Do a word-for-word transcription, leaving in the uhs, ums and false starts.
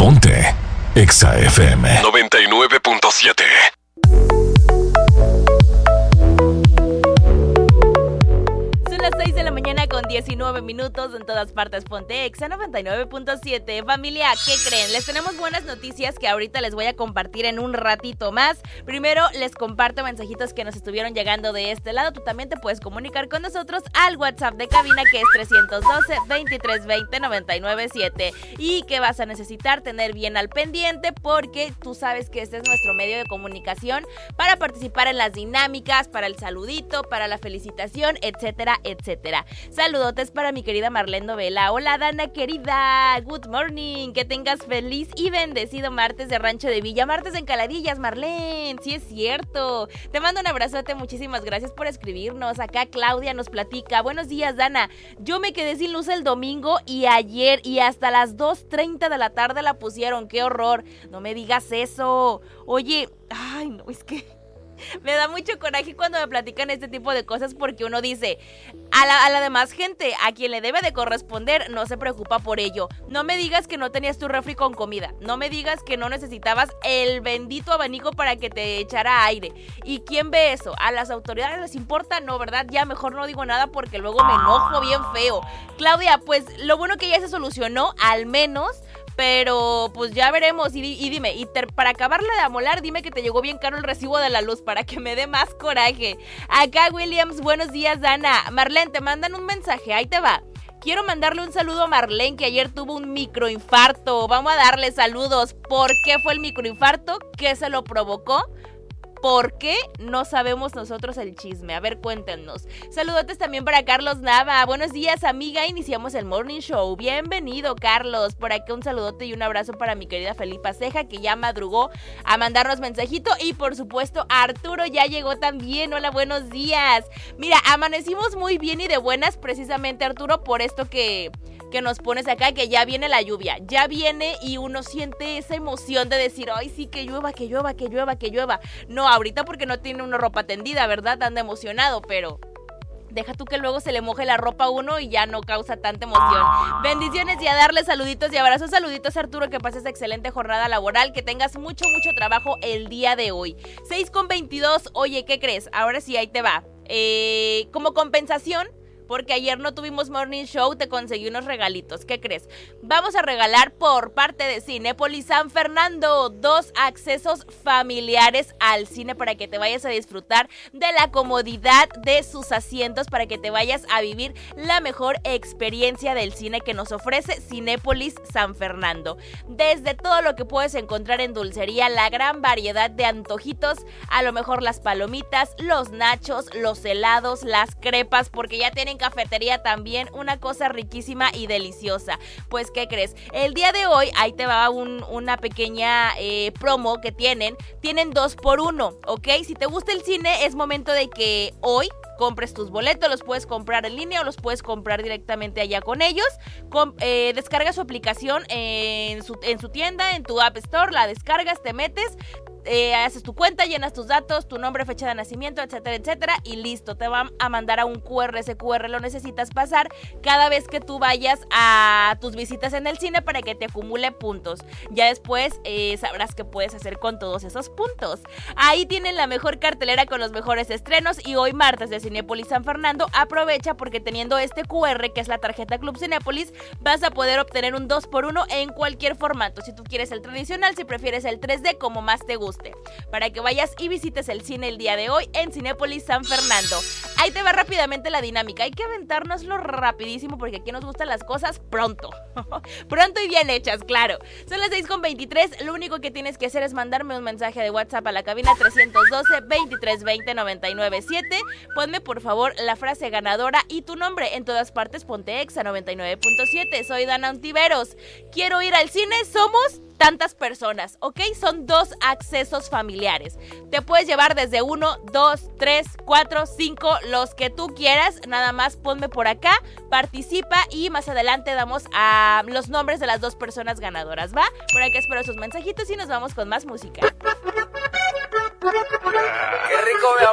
Ponte Exa F M noventa y nueve punto siete. Las seis de la mañana con diecinueve minutos, en todas partes Ponte Exa noventa y nueve punto siete. Familia, ¿qué creen? Les tenemos buenas noticias que ahorita les voy a compartir en un ratito más. Primero les comparto mensajitos que nos estuvieron llegando de este lado. Tú también te puedes comunicar con nosotros al WhatsApp de cabina, que es trescientos doce, veintitrés veinte, noventa y nueve siete. Y que vas a necesitar tener bien al pendiente, porque tú sabes que este es nuestro medio de comunicación para participar en las dinámicas, para el saludito, para la felicitación, etcétera, etcétera. Saludotes para mi querida Marlene Novela. Hola, Dana querida, good morning, que tengas feliz y bendecido martes de Rancho de Villa, martes en Caladillas, Marlene, sí es cierto. Te mando un abrazote, muchísimas gracias por escribirnos. Acá Claudia nos platica, buenos días, Dana, yo me quedé sin luz el domingo y ayer y hasta las dos treinta de la tarde la pusieron, qué horror, no me digas eso. Oye, ay no, es que me da mucho coraje cuando me platican este tipo de cosas, porque uno dice, a la, a la demás gente, a quien le debe de corresponder, no se preocupa por ello. No me digas que no tenías tu refri con comida, no me digas que no necesitabas el bendito abanico para que te echara aire. ¿Y quién ve eso? ¿A las autoridades les importa? No, ¿verdad? Ya mejor no digo nada porque luego me enojo bien feo. Claudia, pues lo bueno que ya se solucionó, al menos. Pero pues ya veremos. Y, y dime, y ter, para acabarla de amolar, dime que te llegó bien caro el recibo de la luz para que me dé más coraje. Acá Williams, buenos días, Dana. Marlene, te mandan un mensaje, ahí te va. Quiero mandarle un saludo a Marlene, que ayer tuvo un microinfarto. Vamos a darle saludos. ¿Por qué fue el microinfarto? ¿Qué se lo provocó? ¿Por qué? No sabemos nosotros el chisme. A ver, cuéntenos. Saludotes también para Carlos Nava. Buenos días, amiga. Iniciamos el Morning Show. Bienvenido, Carlos. Por aquí un saludote y un abrazo para mi querida Felipa Ceja, que ya madrugó a mandarnos mensajito. Y por supuesto, Arturo ya llegó también. Hola, buenos días. Mira, amanecimos muy bien y de buenas, precisamente, Arturo, por esto que... que nos pones acá, que ya viene la lluvia, ya viene y uno siente esa emoción de decir, ay sí, que llueva, que llueva, que llueva, que llueva. No, ahorita porque no tiene una ropa tendida, ¿verdad? Anda emocionado, pero... deja tú que luego se le moje la ropa a uno y ya no causa tanta emoción. Bendiciones y a darle saluditos y abrazos. Saluditos, Arturo, que pases excelente jornada laboral, que tengas mucho, mucho trabajo el día de hoy. seis con veintidós, oye, ¿qué crees? Ahora sí, ahí te va. Eh, como compensación, porque ayer no tuvimos Morning Show, te conseguí unos regalitos. ¿Qué crees? Vamos a regalar por parte de Cinépolis San Fernando dos accesos familiares al cine para que te vayas a disfrutar de la comodidad de sus asientos, para que te vayas a vivir la mejor experiencia del cine que nos ofrece Cinépolis San Fernando. Desde todo lo que puedes encontrar en dulcería, la gran variedad de antojitos, a lo mejor las palomitas, los nachos, los helados, las crepas, porque ya tienen cafetería también, una cosa riquísima y deliciosa. Pues, ¿qué crees? El día de hoy, ahí te va un, una pequeña eh, promo que tienen. Tienen dos por uno, ¿ok? Si te gusta el cine, es momento de que hoy compres tus boletos. Los puedes comprar en línea o los puedes comprar directamente allá con ellos. Com- eh, descarga su aplicación en su, en su tienda, en tu App Store, la descargas, te metes, Eh, haces tu cuenta, llenas tus datos, tu nombre, fecha de nacimiento, etcétera, etcétera, y listo, te van a mandar a un cu erre. Ese cu erre lo necesitas pasar cada vez que tú vayas a tus visitas en el cine para que te acumule puntos. Ya después eh, sabrás qué puedes hacer con todos esos puntos. Ahí tienen la mejor cartelera con los mejores estrenos, y hoy martes de Cinépolis San Fernando, aprovecha porque teniendo este cu erre, que es la tarjeta Club Cinépolis, vas a poder obtener un dos por uno en cualquier formato. Si tú quieres el tradicional, si prefieres el tres de, como más te guste, para que vayas y visites el cine el día de hoy en Cinépolis San Fernando. Ahí te va rápidamente la dinámica. Hay que aventárnoslo rapidísimo porque aquí nos gustan las cosas pronto. Pronto y bien hechas, claro. Son las seis con veintitrés. Lo único que tienes que hacer es mandarme un mensaje de WhatsApp a la cabina trescientos doce, veintitrés veinte, noventa y nueve siete. Ponme por favor la frase ganadora y tu nombre. En todas partes Ponte Exa noventa y nueve punto siete. Soy Dana Ontiveros. Quiero ir al cine. Somos tantas personas, ¿ok? Son dos accesos familiares. Te puedes llevar desde uno, dos, tres, cuatro, cinco, los que tú quieras. Nada más ponme por acá, participa y más adelante damos a los nombres de las dos personas ganadoras, ¿va? Por acá espero sus mensajitos y nos vamos con más música. Qué rico, mi amor.